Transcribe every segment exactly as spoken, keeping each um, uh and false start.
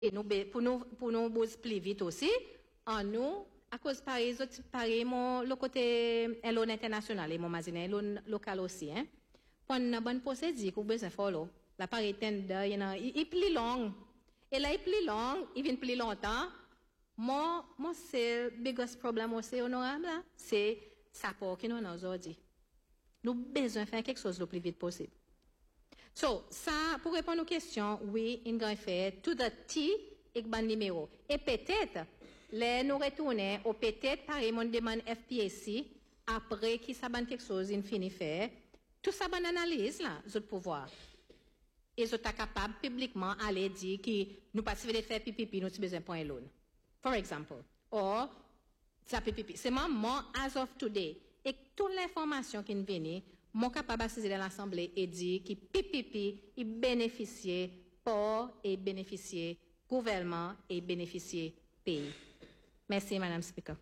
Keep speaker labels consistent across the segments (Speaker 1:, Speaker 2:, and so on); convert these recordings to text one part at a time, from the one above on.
Speaker 1: Et nous, pour nous, pour nous bouger plus vite aussi, en nous, à cause par les autres, pareil, mon, le côté, l'on international, et mon magazine, l'on local aussi, hein. Pour une bonne procédure, qu'on besoin follow. La pareil tender, il, il, il plus long. Et là, il plus long, il vient plus longtemps. Moi, moi, c'est le biggest problème aussi, honorable, c'est ça pour qui nous avons aujourd'hui. Nous avons besoin de faire quelque chose le plus vite possible. So, ça, pour répondre aux questions, oui, il va faire tout de T et ban numéro. Et peut-être, les nous retourner, ou peut-être, par exemple, on demande F P S C, après qu'il s'abonne quelque chose, il finit faire, tout ça, bonne analyse, là, vous pouvoir. Et vous êtes capable, publiquement, aller dire que nous pas de faire pipi, nous avons besoin de point loan. For example. Or, ça pipi. C'est moi, as of today, et toute l'information qui vient, mon capable de dans l'Assemblée et dire que P P P il bénéficier pour et bénéficier gouvernement et bénéficier pays. Merci, Madame Speaker.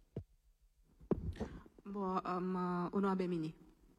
Speaker 2: Bon, um, honorable Mini.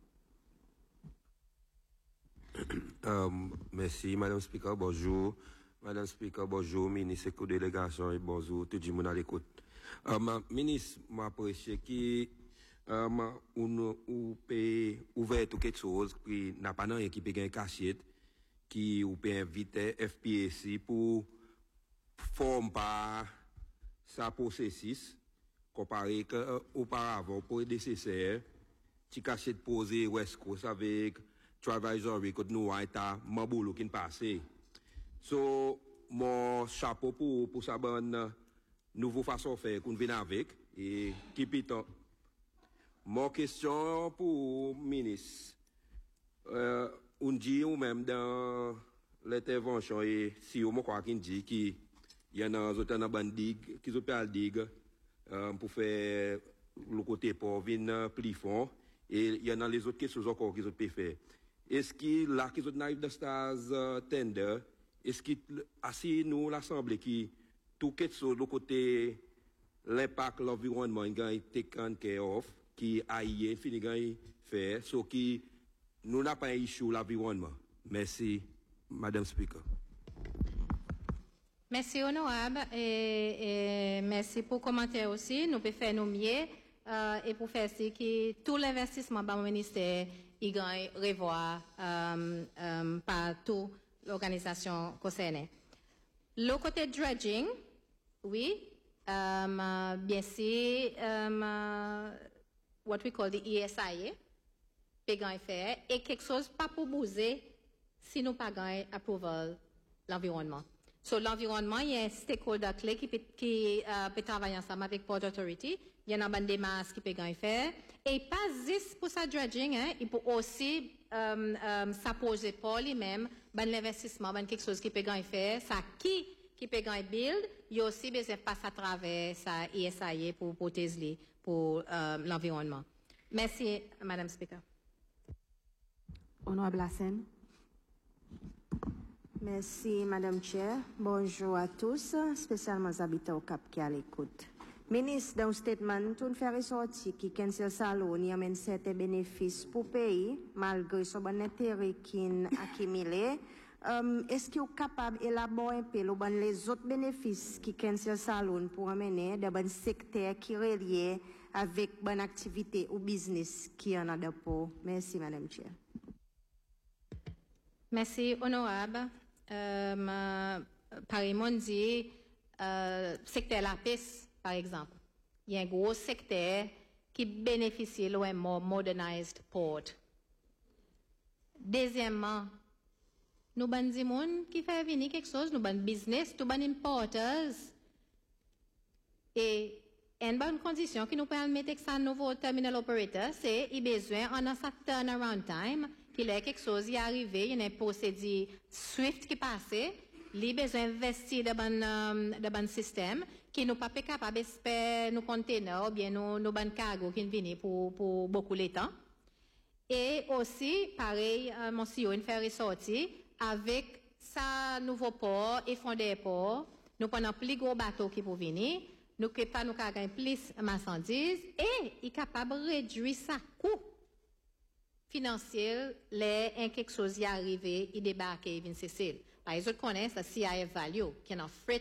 Speaker 3: Um, merci, Madame Speaker. Bonjour. Madame Speaker, bonjour. Ministre de délégation et bonjour. Tout le monde à l'écoute. Um, ministre, m'apprécie qui Um, on ou peut ouvrir tout quelque chose qui n'a pas rien qui peut gagner cachette qui ou peut inviter F P S C pour former par sa processus comparé que euh, auparavant pour le nécessaire qui cachette posé West Coast avec Travisory que nous a été maboulou qui passé. So mon chapeau pour pour sa bonne nouvelle façon de faire qu'on vient avec et qui peut Mon question pour le ministre. Euh, on dit ou même dans l'intervention, et si on croit qu'il dit qu'il y en a d'autres bandides qui sont pas digue pour faire le côté pour venir plus fort, et il y en a les autres questions encore qu'ils ont pu faire. Est-ce que là qu'ils ont arrivé dans cette tender, est-ce que assis nous l'Assemblée qui tout quelque chose le côté l'impact de l'environnement il a été taken care of qui a y fini de faire, ce qui nous n'a pas un issue l'environnement. Merci, Madame Speaker.
Speaker 1: Merci, honorable, et, et merci pour le commentaire aussi. Nous pouvons faire nos mieux, euh, et pour faire ce que tout l'investissement par le ministère, il gagne revoir, euh, euh, par toute l'organisation concernée. Le côté dredging, oui, euh, bien sûr, euh, what we call the E S I A, pégan faire, et quelque chose pas pour bouger si nous pas gagnons approval l'environnement. So l'environnement, il y a un stakeholder clé qui peut, qui, euh, peut travailler ensemble avec Port Authority, il y en a des masses qui peut gagner faire, et pas juste pour sa dredging, hein, il peut aussi, euh, euh, s'apposer pour lui-même, ben l'investissement, ben quelque chose qui peut gagner faire, ça qui, qui peut gagner build, il y a aussi besoin de passer à travers sa E S I A pour protéger pour euh, l'environnement. Merci, Madame Speaker.
Speaker 2: Honorable Hassen.
Speaker 4: Merci, Madame Chair. Bonjour à tous, spécialement les habitants au Cap qui à l'écoute. Ministre, dans un statement, tout fait ressortir qui cancel salon y amène certains bénéfices pour le pays, malgré son bon intérêt qui accumulé. Um, Est-ce qu'il est capable d'élaborer un peu les autres bénéfices qui cancel salon pour amener dans un secteur qui est relié avec bonne activité ou business qui en a de pour? Merci, Madame Chair.
Speaker 1: Merci, honorable. Euh, par exemple, dit, euh, secteur la pêche, par exemple. Il y a un gros secteur qui bénéficie de un modernized port. Deuxièmement, nous avons des gens qui font venir quelque chose, nous avons business, nous avons importers. Et une bonne condition qui nous permet de mettre un nouveau terminal operator, c'est qu'il a besoin d'un un turnaround time, qu'il y a quelque chose qui est arrivé, il y a une procédure swift qui passe, il a besoin d'investir dans un bon système, qui nous pas capable d'espérer nos containers ou bien nos, nos bonnes cargos qui viennent pour, pour beaucoup de temps. Et aussi, pareil, euh, mon C E O, une fait ressortir avec sa nouveau port et fond des ports, nous prenons plus gros bateaux qui pour venir, nous ne pas nous gagner plus de marchandises et il est capable de réduire sa coût financier, les quelque chose y arrivé, il débarque et vient cesser. Par les autres connaissent, la C I F value, qui est en freight